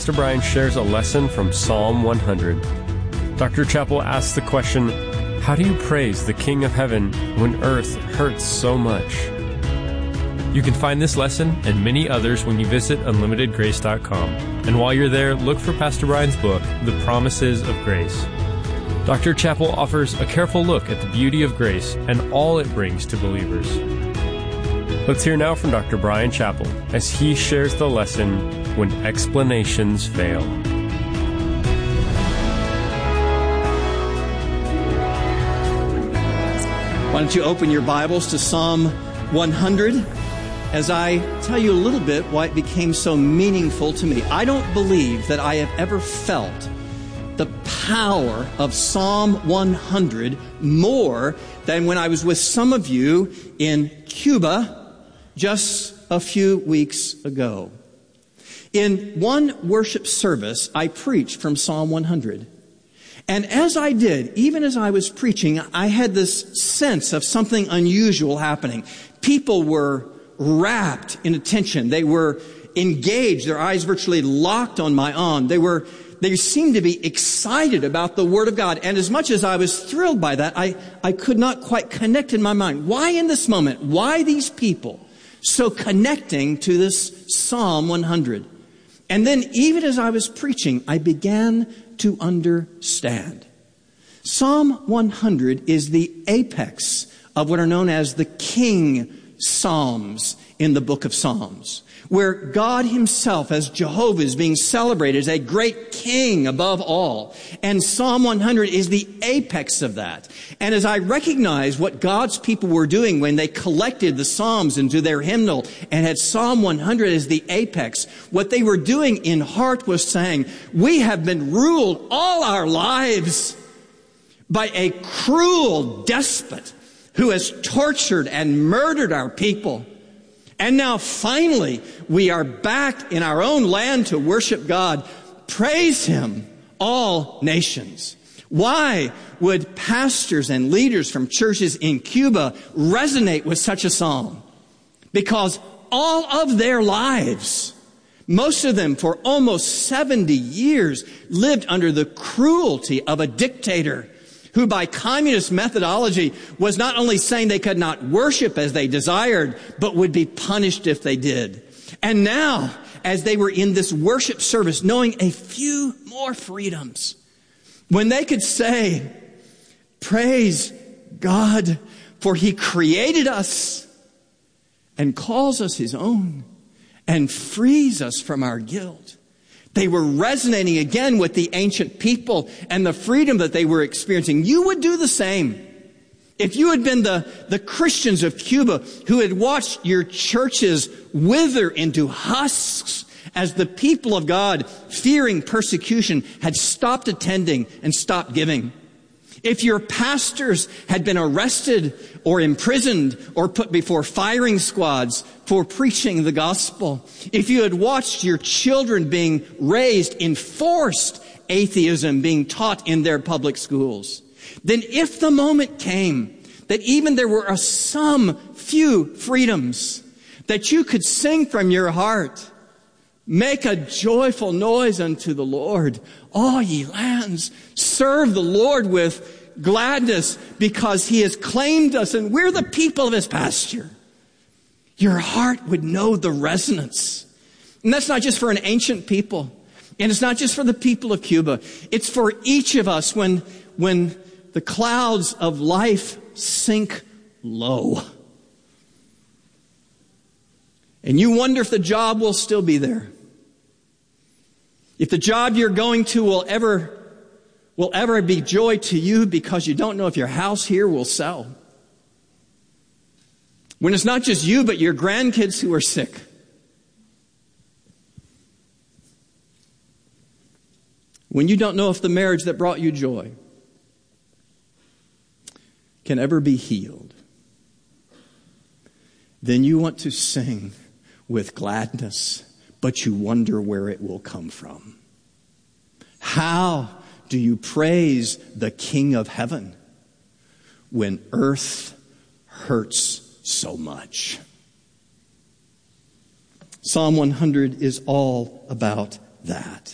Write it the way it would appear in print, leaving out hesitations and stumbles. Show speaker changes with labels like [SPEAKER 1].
[SPEAKER 1] Pastor Brian shares a lesson from Psalm 100. Dr. Chappell asks the question, how do you praise the King of Heaven when earth hurts so much? You can find this lesson and many others when you visit unlimitedgrace.com. And while you're there, look for Pastor Brian's book, The Promises of Grace. Dr. Chappell offers a careful look at the beauty of grace and all it brings to believers. Let's hear now from Dr. Brian Chappell as he shares the lesson, When Explanations Fail.
[SPEAKER 2] Why don't you open your Bibles to Psalm 100 as I tell you a little bit why it became so meaningful to me. I don't believe that I have ever felt the power of Psalm 100 more than when I was with some of you in Cuba just a few weeks ago. In one worship service, I preached from Psalm 100. And as I did, even as I was preaching, I had this sense of something unusual happening. People were rapt in attention. They were engaged, their eyes virtually locked on my own. They seemed to be excited about the Word of God. And as much as I was thrilled by that, I could not quite connect in my mind. Why in this moment? Why these people so connecting to this Psalm 100? And then even as I was preaching, I began to understand. Psalm 100 is the apex of what are known as the King Psalms in the book of Psalms, where God himself as Jehovah is being celebrated as a great king above all. And Psalm 100 is the apex of that. And as I recognize what God's people were doing when they collected the Psalms into their hymnal and had Psalm 100 as the apex, what they were doing in heart was saying, we have been ruled all our lives by a cruel despot who has tortured and murdered our people. And now finally, we are back in our own land to worship God. Praise him, all nations. Why would pastors and leaders from churches in Cuba resonate with such a psalm? Because all of their lives, most of them for almost 70 years, lived under the cruelty of a dictator who by communist methodology was not only saying they could not worship as they desired, but would be punished if they did. And now, as they were in this worship service, knowing a few more freedoms, when they could say, praise God, for he created us and calls us his own and frees us from our guilt. They were resonating again with the ancient people and the freedom that they were experiencing. You would do the same. If you had been the Christians of Cuba who had watched your churches wither into husks as the people of God, fearing persecution, had stopped attending and stopped giving. If your pastors had been arrested or imprisoned or put before firing squads for preaching the gospel, if you had watched your children being raised in forced atheism being taught in their public schools, then if the moment came that even there were some few freedoms that you could sing from your heart, make a joyful noise unto the Lord, all ye lands, serve the Lord with gladness because he has claimed us and we're the people of his pasture. Your heart would know the resonance. And that's not just for an ancient people. And it's not just for the people of Cuba. It's for each of us when the clouds of life sink low. And you wonder if the job will still be there. If the job you're going to will ever be joy to you because you don't know if your house here will sell. When it's not just you, but your grandkids who are sick. When you don't know if the marriage that brought you joy can ever be healed. Then you want to sing with gladness, but you wonder where it will come from. How do you praise the King of Heaven when earth hurts so much? Psalm 100 is all about that.